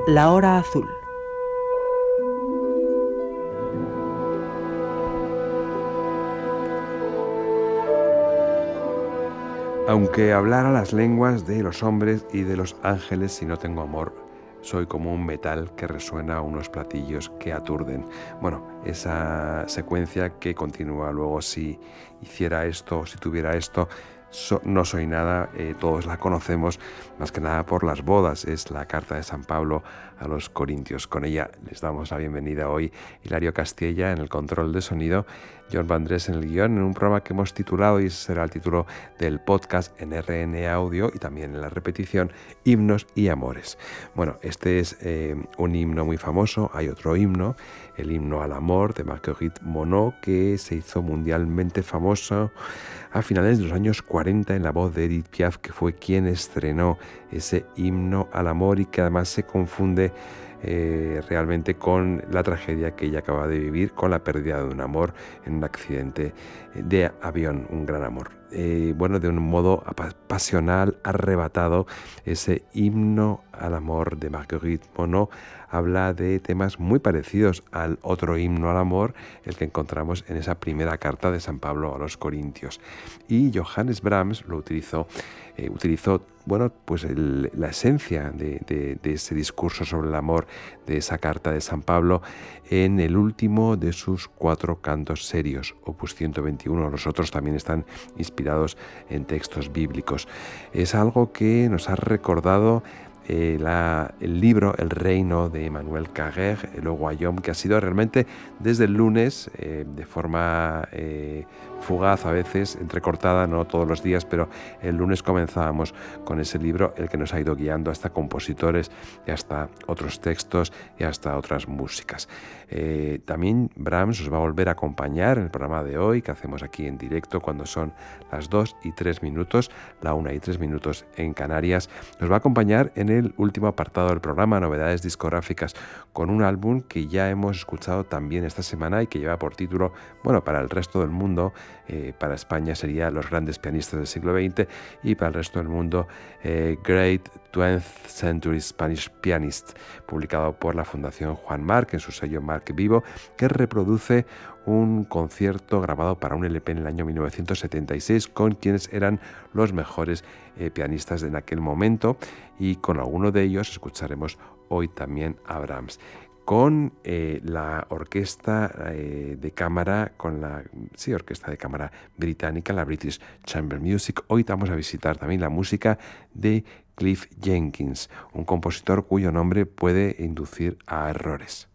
La hora azul. Aunque hablara las lenguas de los hombres y de los ángeles, si no tengo amor, soy como un metal que resuena a unos platillos que aturden. Bueno, esa secuencia que continúa luego: si hiciera esto, si tuviera esto, no soy nada. Todos la conocemos más que nada por las bodas. Es la carta de San Pablo a los Corintios. Con ella les damos la bienvenida hoy Hilario Castella en el control de sonido, John Vandrés en el guión, en un programa que hemos titulado, y ese será el título del podcast en RN Audio y también en la repetición, Himnos y Amores. Bueno, este es un himno muy famoso. Hay otro himno, el himno al amor de Marguerite Monod, que se hizo mundialmente famoso a finales de los años 40 en la voz de Edith Piaf, que fue quien estrenó ese himno al amor y que además se confunde realmente con la tragedia que ella acaba de vivir, con la pérdida de un amor en un accidente de avión, un gran amor. Bueno, de un modo pasional, arrebatado, ese himno al amor de Marguerite Monod habla de temas muy parecidos al otro himno al amor, el que encontramos en esa primera carta de San Pablo a los Corintios. Y Johannes Brahms lo utilizó, bueno, pues la esencia de ese discurso sobre el amor, de esa carta de San Pablo, en el último de sus 4 cantos serios, opus 121. Los otros también están inspirados en textos bíblicos. Es algo que nos ha recordado el libro El Reino de Emmanuel Carrère, el Guillaume, que ha sido realmente desde el lunes, de forma fugaz, a veces entrecortada, no todos los días, pero el lunes comenzábamos con ese libro, el que nos ha ido guiando hasta compositores y hasta otros textos y hasta otras músicas. También Brahms os va a volver a acompañar en el programa de hoy, que hacemos aquí en directo cuando son las 2:03, la 1:03 en Canarias. Nos va a acompañar en el último apartado del programa, novedades discográficas, con un álbum que ya hemos escuchado también esta semana y que lleva por título, bueno, para el resto del mundo, para España sería Los grandes pianistas del siglo XX, y para el resto del mundo, Great 20th Century Spanish Pianists, publicado por la Fundación Juan Marc en su sello Marc Vivo, que reproduce un concierto grabado para un LP en el año 1976 con quienes eran los mejores pianistas en aquel momento, y con alguno de ellos escucharemos hoy también a Brahms. Con la orquesta de cámara, orquesta de cámara británica, la British Chamber Music. Hoy vamos a visitar también la música de Cliff Jenkins, un compositor cuyo nombre puede inducir a errores.